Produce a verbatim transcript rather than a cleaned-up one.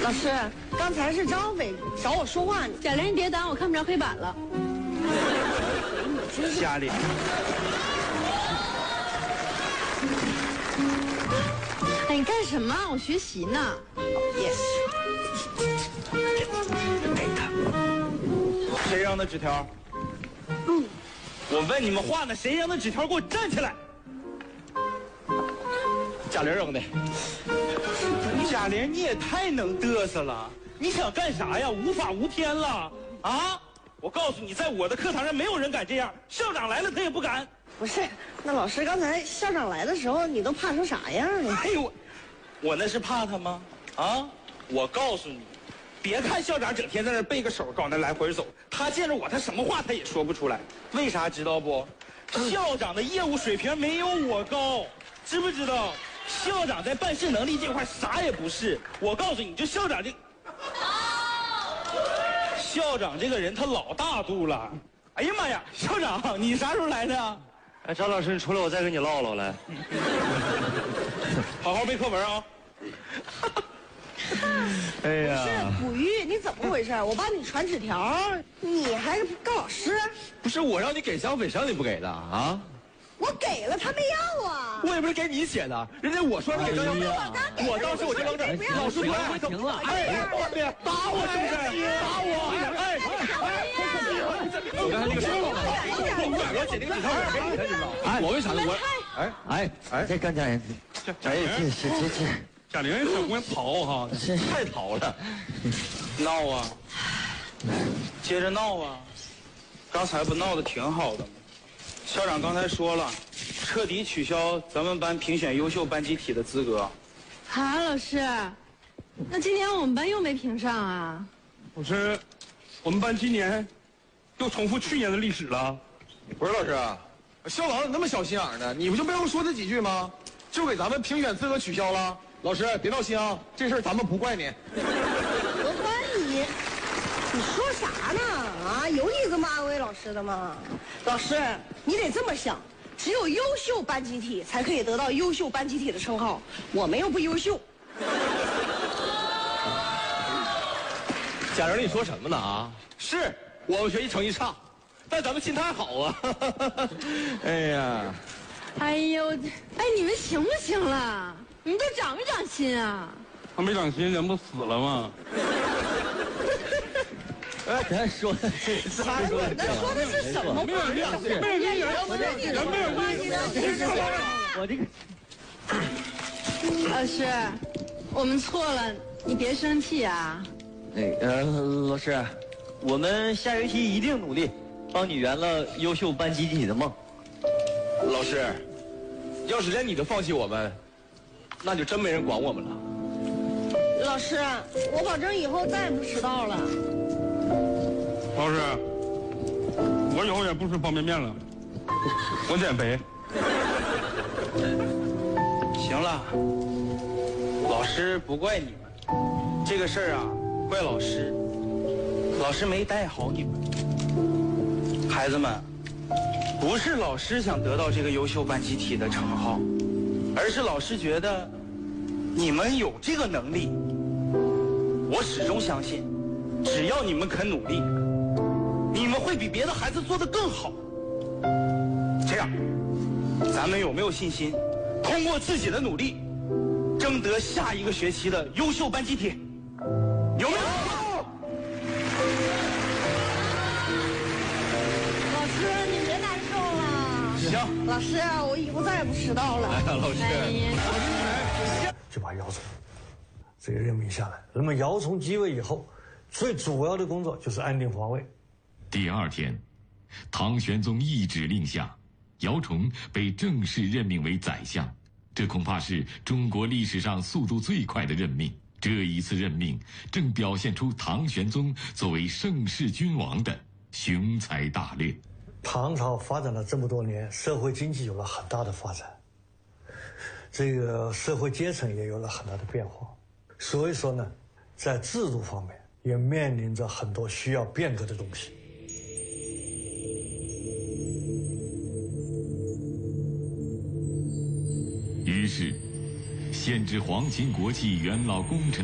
老师，刚才是张小北找我说话呢。 贾玲，你别挡，我看不着黑板了。 瞎脸。 哎，你干什么？我学习呢。 也是。 给他。谁扔的纸条？嗯。我问你们话呢，谁扔的纸条？给我站起来！贾玲扔的。贾玲，你也太能嘚瑟了！你想干啥呀？无法无天了啊！我告诉你，在我的课堂上，没有人敢这样。校长来了，他也不敢。 不是，那老师刚才校长来的时候，你都怕成啥样了？ 哎呦，我我那是怕他吗？啊！我告诉你，别看校长整天在那背个手，搞那来回走，他见着我，他什么话他也说不出来。为啥知道不？校长的业务水平没有我高，知不知道？校长在办事能力这块啥也不是。我告诉你，就校长这，校长这个人他老大度了。哎呀妈呀，校长，你啥时候来的？ 哎，张老师，你出来，我再跟你唠唠来。 好好背课文啊。 哎呀， 不是古玉，你怎么回事？我帮你传纸条，你还告老师？ 不是我让你给小北生，你不给的啊？ 我给了，他没要啊。 我也不是给你写的，人家我说让给张小北，我当时我就扔这儿，老师过来， 停了， 哎，打我是不是？打我！哎哎，我刚才那个时候，我我写那个纸条我给你的，知道吗？哎，我为啥呢？我哎哎哎，这干家人，哎，这这这这， 贾玲小姑娘淘哈， 太淘了， 闹啊，接着闹啊！刚才不闹得挺好的吗？校长刚才说了，彻底取消咱们班评选优秀班集体的资格。 啊，老师，那今年我们班又没评上啊？ 老师，我们班今年又重复去年的历史了。 不是老师，校长怎么那么小心眼呢？你不就没有说这几句吗？就给咱们评选资格取消了。老师别闹心啊，这事儿咱们不怪你。 我怪你，你说啥呢？啊，有你这么安慰老师的吗？老师，你得这么想，只有优秀班集体才可以得到优秀班集体的称号，我们又不优秀。 贾玲，你说什么呢啊？是我们学习成绩差，但咱们心态好啊。哎呀， 哎呦，哎，你们行不行了？你们都长没长心啊？ 他没长心，人不死了吗？ 哎，咱说的是， 他说那说的是什么话？ 没有人长心，没有人长心，人没有人长心。 我这个老师，我们错了，你别生气啊。 那呃，老师，我们下学期一定努力，帮你圆了优秀班集体的梦。老师，要是连你都放弃我们，那就真没人管我们了。 老师，我保证以后再也不迟到了。 老师，我以后也不吃方便面了，我减肥。 行了，老师不怪你们，这个事儿啊，怪老师，老师没带好你们。孩子们，不是老师想得到这个优秀班集体的称号，而是老师觉得你们有这个能力。我始终相信，只要你们肯努力，你们会比别的孩子做得更好。这样，咱们有没有信心，通过自己的努力，争得下一个学期的优秀班集体？有没有？ 老师，你别难受了。 行。 老师，我以后再也不迟到了。 老师， 就把姚崇这个任命下来。那么姚崇继位以后，最主要的工作就是安定皇位。 第二天，唐玄宗一指令下，姚崇被正式任命为宰相。这恐怕是中国历史上速度最快的任命。这一次任命正表现出唐玄宗作为盛世君王的雄才大略。 唐朝发展了这么多年，社会经济有了很大的发展，这个社会阶层也有了很大的变化。所以说呢，在制度方面也面临着很多需要变革的东西。 于是，限制皇亲国戚、元老功臣